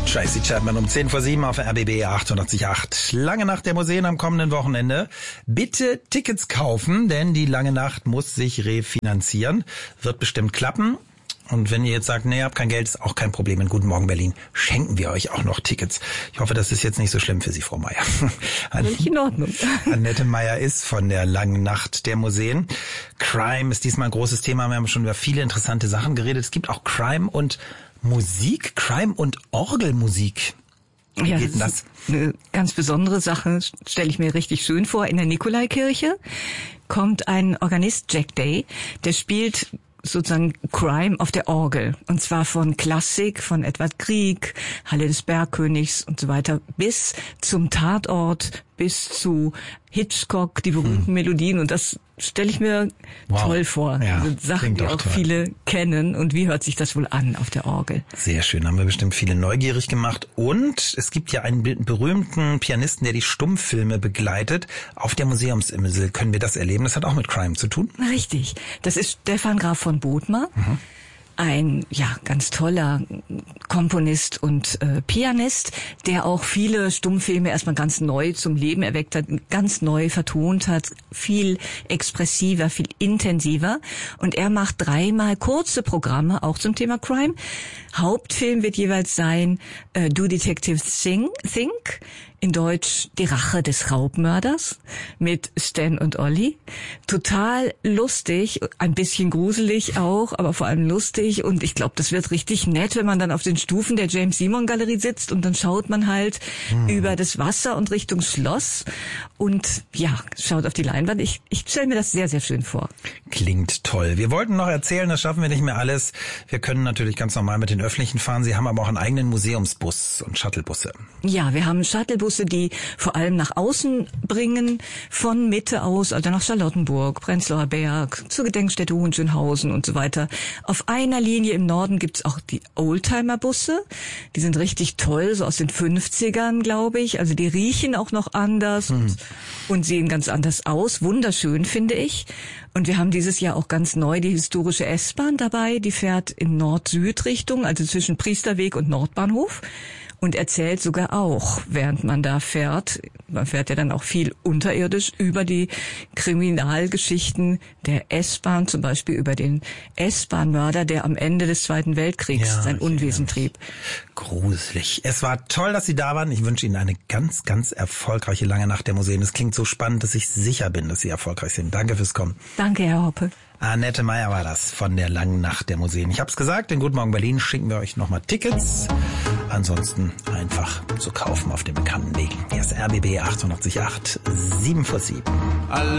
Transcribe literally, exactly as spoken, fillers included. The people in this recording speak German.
Tracy Chapman um zehn vor sieben auf R B B achtundachtzig Komma acht. Lange Nacht der Museen am kommenden Wochenende. Bitte Tickets kaufen, denn die Lange Nacht muss sich refinanzieren. Wird bestimmt klappen. Und wenn ihr jetzt sagt, nee, ihr habt kein Geld, ist auch kein Problem. In Guten Morgen Berlin schenken wir euch auch noch Tickets. Ich hoffe, das ist jetzt nicht so schlimm für Sie, Frau Meier. Völlig in Ordnung. Annette Meier ist von der Langen Nacht der Museen. Crime ist diesmal ein großes Thema. Wir haben schon über viele interessante Sachen geredet. Es gibt auch Crime und Musik, Crime und Orgelmusik. Wie ja, geht denn das? Ist eine ganz besondere Sache, stelle ich mir richtig schön vor. In der Nikolaikirche kommt ein Organist, Jack Day, der spielt sozusagen Crime auf der Orgel. Und zwar von Klassik, von Edward Grieg, Halle des Bergkönigs und so weiter, bis zum Tatort, bis zu Hitchcock, die berühmten hm. Melodien. Und das stelle ich mir wow. toll vor. Ja, also Sachen, die auch toll. Viele kennen. Und wie hört sich das wohl an auf der Orgel? Sehr schön, haben wir bestimmt viele neugierig gemacht. Und es gibt ja einen berühmten Pianisten, der die Stummfilme begleitet. Auf der Museumsinsel können wir das erleben. Das hat auch mit Crime zu tun. Richtig. Das ist Stefan Graf von Bodmer. Mhm. Ein, ja, ganz toller Komponist und äh, Pianist, der auch viele Stummfilme erstmal ganz neu zum Leben erweckt hat, ganz neu vertont hat, viel expressiver, viel intensiver. Und er macht dreimal kurze Programme, auch zum Thema Crime. Hauptfilm wird jeweils sein äh, Do Detectives Think, Think, in Deutsch Die Rache des Raubmörders mit Stan und Olli. Total lustig, ein bisschen gruselig auch, aber vor allem lustig. Und ich glaube, das wird richtig nett, wenn man dann auf den Stufen der James Simon Galerie sitzt und dann schaut man halt hm. über das Wasser und Richtung Schloss und ja, schaut auf die Leinwand. Ich, ich stelle mir das sehr, sehr schön vor. Klingt toll. Wir wollten noch erzählen, das schaffen wir nicht mehr alles. Wir können natürlich ganz normal mit den Öffentlichen fahren. Sie haben aber auch einen eigenen Museumsbus und Shuttlebusse. Ja, wir haben Shuttlebusse, die vor allem nach außen bringen, von Mitte aus, also nach Charlottenburg, Prenzlauer Berg, zur Gedenkstätte Hohenschönhausen und so weiter. Auf einer Linie im Norden gibt's auch die Oldtimer-Busse. Die sind richtig toll, so aus den fünfzigern, glaube ich. Also die riechen auch noch anders hm. und, und sehen ganz anders aus. Wunderschön, finde ich. Und wir haben dieses Jahr auch ganz neu die historische S-Bahn dabei. Die fährt in Nord-Süd-Richtung, also zwischen Priesterweg und Nordbahnhof. Und erzählt sogar auch, während man da fährt, man fährt ja dann auch viel unterirdisch, über die Kriminalgeschichten der S-Bahn, zum Beispiel über den S-Bahn-Mörder, der am Ende des Zweiten Weltkriegs ja, sein Unwesen trieb. Gruselig. Es war toll, dass Sie da waren. Ich wünsche Ihnen eine ganz, ganz erfolgreiche lange Nacht der Museen. Es klingt so spannend, dass ich sicher bin, dass Sie erfolgreich sind. Danke fürs Kommen. Danke, Herr Hoppe. Annette Meier war das von der Langen Nacht der Museen. Ich habe es gesagt, in Guten Morgen Berlin schicken wir euch nochmal Tickets. Ansonsten einfach zu kaufen auf den bekannten Wegen. Hier ist R B B achtundachtzig Komma acht, sieben vor sieben.